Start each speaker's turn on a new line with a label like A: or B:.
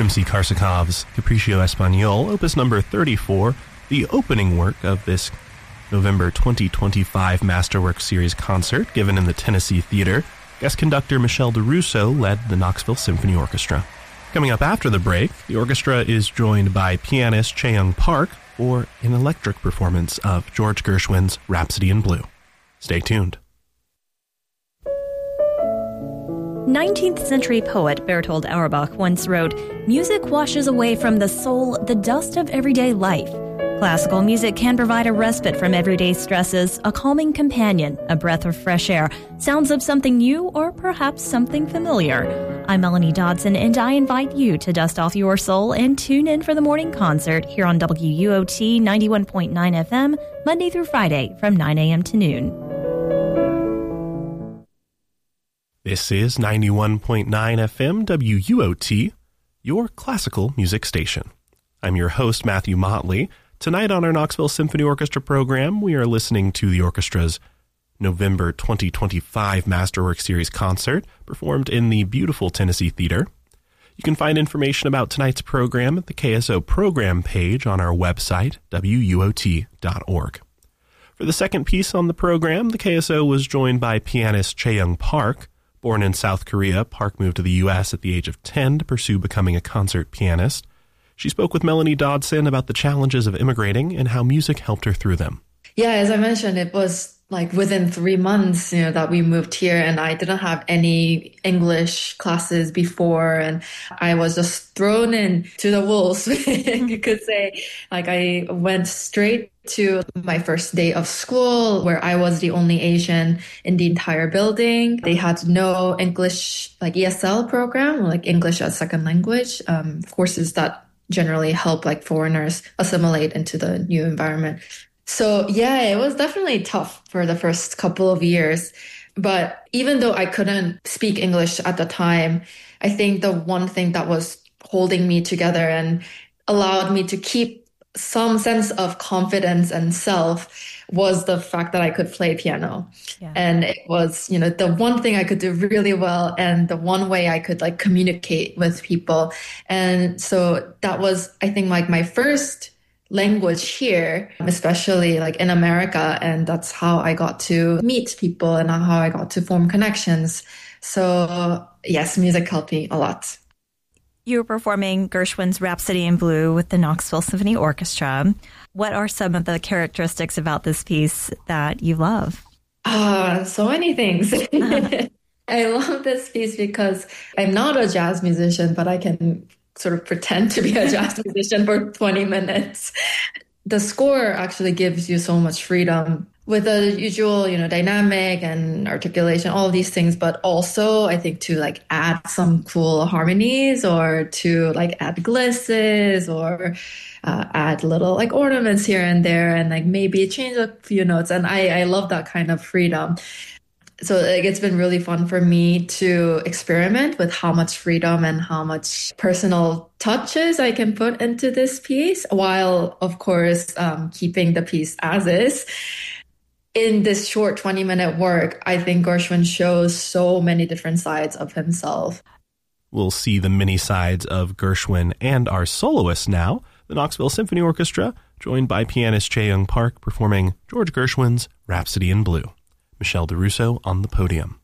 A: Rimsky-Korsakov's Capriccio Espagnol, opus number 34, the opening work of this November 2025 Masterworks Series concert given in the Tennessee Theater. Guest conductor Michel DeRusso led the Knoxville Symphony Orchestra. Coming up after the break, the orchestra is joined by pianist Chae-Young Park for an electric performance of George Gershwin's Rhapsody in Blue. Stay tuned.
B: 19th century poet Bertold Auerbach once wrote, "Music washes away from the soul the dust of everyday life. Classical music can provide a respite from everyday stresses, a calming companion, a breath of fresh air, sounds of something new or perhaps something familiar." I'm Melanie Dodson, and I invite you to dust off your soul and tune in for the morning concert here on WUOT 91.9 FM, Monday through Friday from 9 a.m. to noon.
A: This is 91.9 FM WUOT, your classical music station. I'm your host, Matthew Motley. Tonight on our Knoxville Symphony Orchestra program, we are listening to the orchestra's November 2025 Masterworks Series concert, performed in the beautiful Tennessee Theater. You can find information about tonight's program at the KSO program page on our website, wuot.org. For the second piece on the program, the KSO was joined by pianist Chae-Young Park. Born in South Korea, Park moved to the U.S. at the age of 10 to pursue becoming a concert pianist. She spoke with Melanie Dodson about the challenges of immigrating and how music helped her through them.
C: Yeah, as I mentioned, it was like within 3 months, that we moved here, and I didn't have any English classes before, and I was just thrown into the wolves, you could say. Like, I went straight to my first day of school, where I was the only Asian in the entire building. They had no English, like ESL program, like English as second language, courses that generally help like foreigners assimilate into the new environment. So yeah, it was definitely tough for the first couple of years. But even though I couldn't speak English at the time, I think the one thing that was holding me together and allowed me to keep some sense of confidence and self was the fact that I could play piano. Yeah. And it was, the one thing I could do really well and the one way I could like communicate with people. And so that was, I think, like my first language here, especially like in America. And that's how I got to meet people and how I got to form connections. So yes, music helped me a lot.
B: You were performing Gershwin's Rhapsody in Blue with the Knoxville Symphony Orchestra. What are some of the characteristics about this piece that you love?
C: So many things. I love this piece because I'm not a jazz musician, but I can sort of pretend to be a jazz musician for 20 minutes. The score actually gives you so much freedom with the usual, dynamic and articulation, all of these things, but also I think to like add some cool harmonies or to like add glisses or add little like ornaments here and there and like maybe change a few notes. And I love that kind of freedom. So like, it's been really fun for me to experiment with how much freedom and how much personal touches I can put into this piece while, of course, keeping the piece as is. In this short 20-minute work, I think Gershwin shows so many different sides of himself.
A: We'll see the many sides of Gershwin and our soloist now, the Knoxville Symphony Orchestra, joined by pianist Chae-Young Park performing George Gershwin's Rhapsody in Blue. Michel DeRusso on the podium.